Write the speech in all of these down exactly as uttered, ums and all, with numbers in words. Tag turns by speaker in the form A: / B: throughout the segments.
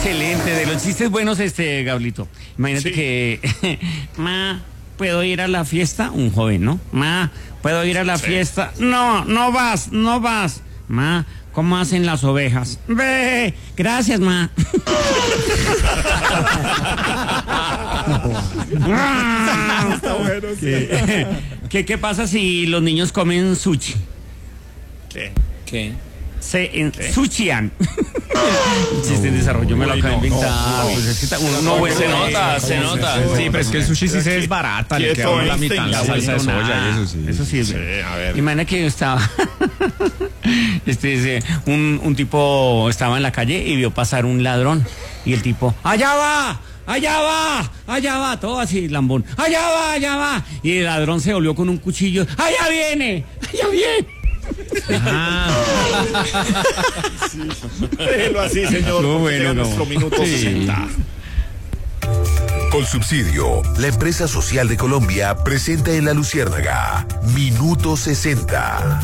A: excelente, de los chistes buenos, este, Gablito. Imagínate
B: Sí.
A: que, ma, ¿puedo ir a la fiesta? Un joven, ¿no? Ma, ¿puedo ir a la
B: Sí.
A: fiesta? No, no vas, no vas. Ma, ¿cómo hacen las ovejas? Ve, gracias, ma.
B: Está bueno, sí.
A: ¿Qué, ¿Qué pasa si los niños comen sushi?
B: ¿Qué?
C: ¿Qué?
A: Se ensucian. El chiste en desarrollo me lo
B: Uy,
A: acabo de
B: no,
A: inventar.
B: no,
A: Pues es que ta- uno no
B: no,
A: vuelve
C: Se
B: no,
C: nota,
B: sí,
C: se
B: sí,
C: nota.
B: sí,
C: Sí, pero es que el sushi sí se desbarata, le
B: Quieto,
C: queda la mitad en la
B: Einstein,
C: salsa de
A: no,
C: soya y eso sí.
A: Eso sí.
B: Sí, a ver.
A: Imagina que yo estaba. este, ese, un, un tipo estaba en la calle y vio pasar un ladrón. Y el tipo, ¡allá va! ¡Allá va! ¡Allá va! Todo así, lambón. ¡Allá va! ¡Allá va! Y el ladrón se volvió con un cuchillo. ¡Allá viene! ¡Allá viene!
C: Ah,
B: Déjelo así, señor.
A: No,
B: porque
A: bueno,
B: llega
A: no.
B: nuestro minuto
A: Sí.
B: sesenta.
D: Colsubsidio, la empresa social de Colombia, presenta en La Luciérnaga Minuto sesenta.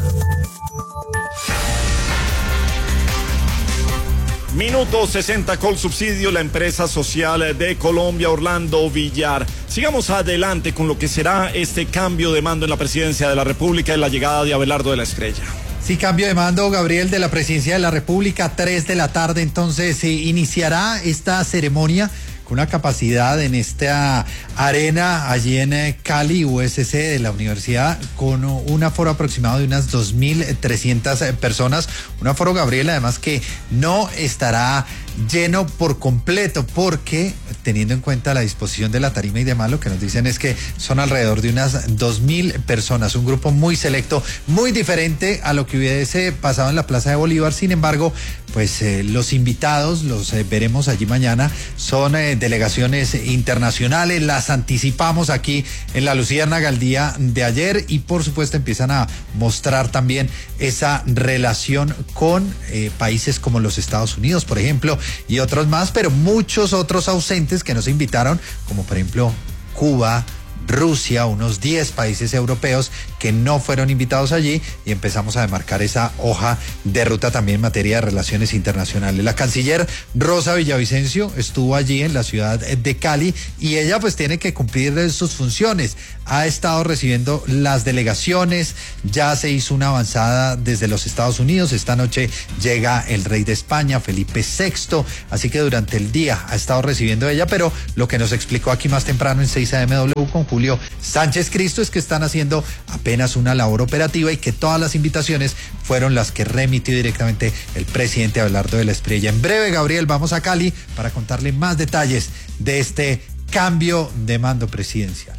B: Minuto sesenta Colsubsidio, la empresa social de Colombia, Orlando Villar. Sigamos adelante con lo que será este cambio de mando en la presidencia de la República y la llegada de Abelardo de la Espriella.
E: Sí, cambio de mando, Gabriel, de la presidencia de la República, tres de la tarde, entonces se iniciará esta ceremonia con una capacidad en esta arena allí en eh, Cali, U S C de la universidad, con un aforo aproximado de unas dos mil trescientas eh, personas. Un aforo, Gabriel, además que no estará lleno por completo, porque teniendo en cuenta la disposición de la tarima y demás, lo que nos dicen es que son alrededor de unas dos mil personas, un grupo muy selecto, muy diferente a lo que hubiese pasado en la Plaza de Bolívar. Sin embargo, pues eh, los invitados, los eh, veremos allí mañana, son eh, delegaciones internacionales, las anticipamos aquí en La Luciérnaga el día de ayer y por supuesto empiezan a mostrar también esa relación con eh, países como los Estados Unidos, por ejemplo, y otros más, pero muchos otros ausentes que nos invitaron, como por ejemplo Cuba, Rusia, unos diez países europeos que no fueron invitados allí, y empezamos a demarcar esa hoja de ruta también en materia de relaciones internacionales. La canciller Rosa Villavicencio estuvo allí en la ciudad de Cali y ella pues tiene que cumplir sus funciones. Ha estado recibiendo las delegaciones, ya se hizo una avanzada desde los Estados Unidos, esta noche llega el rey de España, Felipe sexto, así que durante el día ha estado recibiendo ella, pero lo que nos explicó aquí más temprano en seis A M W con Julio Sánchez Cristo es que están haciendo apenas una labor operativa y que todas las invitaciones fueron las que remitió directamente el presidente Abelardo de la Espriella. En breve, Gabriel, vamos a Cali para contarle más detalles de este cambio de mando presidencial.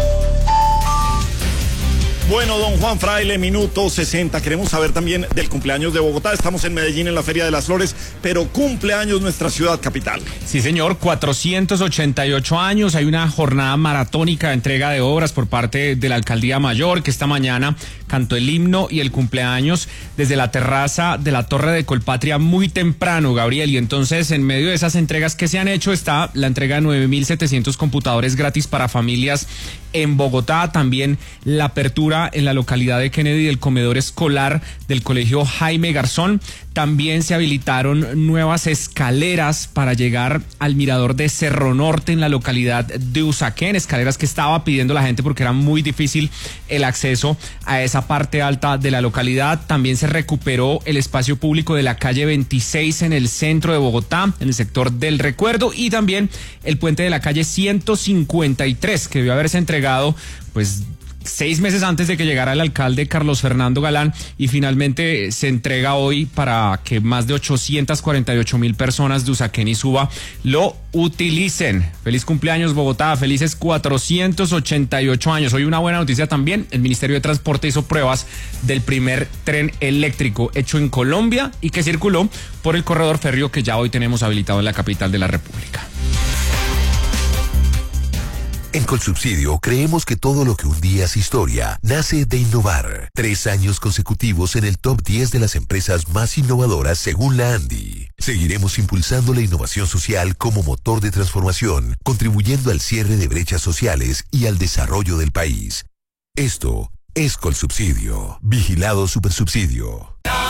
B: Bueno, don Juan Fraile, minuto sesenta. Queremos saber también del cumpleaños de Bogotá. Estamos en Medellín en la Feria de las Flores, pero cumpleaños nuestra ciudad capital.
C: sí, señor, cuatrocientos ochenta y ocho años. Hay una jornada maratónica de entrega de obras por parte de la Alcaldía Mayor, que esta mañana cantó el himno y el cumpleaños desde la terraza de la Torre de Colpatria muy temprano, Gabriel. Y entonces, en medio de esas entregas que se han hecho, está la entrega de nueve mil setecientos computadores gratis para familias en Bogotá. También la apertura en la localidad de Kennedy del comedor escolar del colegio Jaime Garzón. También se habilitaron nuevas escaleras para llegar al mirador de Cerro Norte en la localidad de Usaquén, escaleras que estaba pidiendo la gente porque era muy difícil el acceso a esa parte alta de la localidad. También se recuperó el espacio público de la calle veintiséis en el centro de Bogotá, en el sector del Recuerdo, y también el puente de la calle ciento cincuenta y tres, que debió haberse entregado pues seis meses antes de que llegara el alcalde Carlos Fernando Galán, y finalmente se entrega hoy para que más de ochocientas cuarenta y ocho mil personas de Usaquén y Suba lo utilicen. Feliz cumpleaños, Bogotá, felices cuatrocientos ochenta y ocho años. Hoy una buena noticia también: el Ministerio de Transporte hizo pruebas del primer tren eléctrico hecho en Colombia y que circuló por el corredor férreo que ya hoy tenemos habilitado en la capital de la República.
D: En Colsubsidio creemos que todo lo que un día es historia nace de innovar. Tres años consecutivos en el top diez de las empresas más innovadoras según la ANDI. Seguiremos impulsando la innovación social como motor de transformación, contribuyendo al cierre de brechas sociales y al desarrollo del país. Esto es Colsubsidio. Vigilado Supersubsidio.